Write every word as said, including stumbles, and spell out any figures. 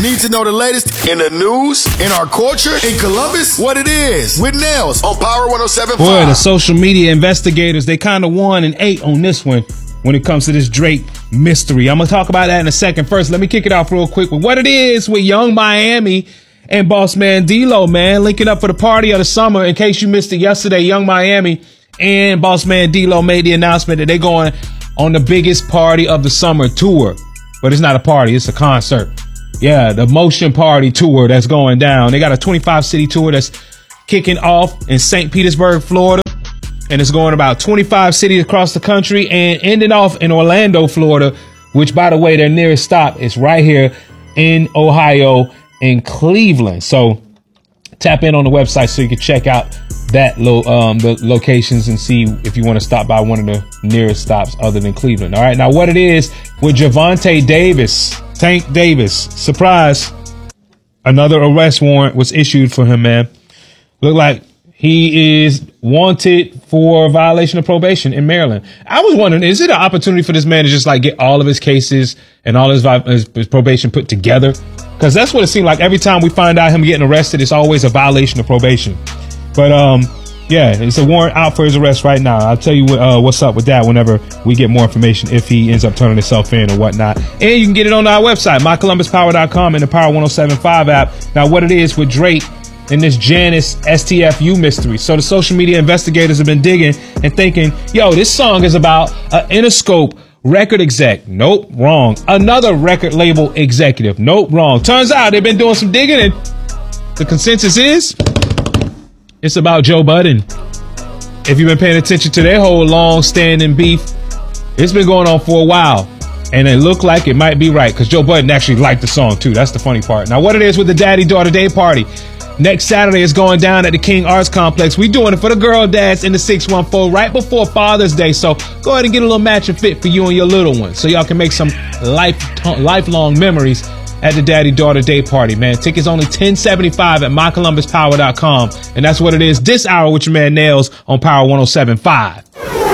Need to know the latest in the news, in our culture, in Columbus? What it is with Nails on Power one oh seven point five. Boy, the social media investigators, they kind of won and ate on this one when it comes to this Drake mystery. I'm going to talk about that in a second. First, let me kick it off real quick with what it is with Young Miami and Boss Man D-Lo, man, linking up for the party of the summer. In case you missed it yesterday, Young Miami and Boss Man D-Lo made the announcement that they're going on the biggest party of the summer tour. But it's not a party, it's a concert. Yeah, the Motion Party tour that's going down. They got a twenty-five city tour that's kicking off in Saint Petersburg, Florida. And it's going about twenty-five cities across the country and ending off in Orlando, Florida, which, by the way, their nearest stop is right here in Ohio in Cleveland. So tap in on the website so you can check out that lo- um, the locations and see if you want to stop by one of the nearest stops other than Cleveland. All right. Now, what it is with Gervonta Davis, Tank Davis, surprise, another arrest warrant was issued for him, man. Look like he is wanted for violation of probation in Maryland. I was wondering, is it an opportunity for this man to just like get all of his cases and all his, his, his probation put together? Because that's what it seemed like. Every time we find out him getting arrested, it's always a violation of probation. But um, yeah, it's a warrant out for his arrest right now. I'll tell you what, uh, what's up with that whenever we get more information, if he ends up turning himself in or whatnot. And you can get it on our website, my columbus power dot com, and the Power one oh seven point five app. Now, what it is with Drake and this Janice S T F U mystery. So the social media investigators have been digging and thinking, yo, this song is about an Interscope record exec. Nope, wrong. Another record label executive. Nope, wrong. Turns out they've been doing some digging and the consensus is it's about Joe Budden. If you've been paying attention to their whole long-standing beef, it's been going on for a while. And it looked like it might be right because Joe Budden actually liked the song too. That's the funny part. Now, what it is with the Daddy Daughter Day party. Next Saturday is going down at the King Arts Complex. We doing it for the girl dads in the six one four right before Father's Day. So go ahead and get a little matching fit for you and your little one so y'all can make some life lifelong memories at the Daddy Daughter Day party, man. Tickets only ten seventy-five at my columbus power dot com. And that's what it is this hour with your man Nails on Power one oh seven point five.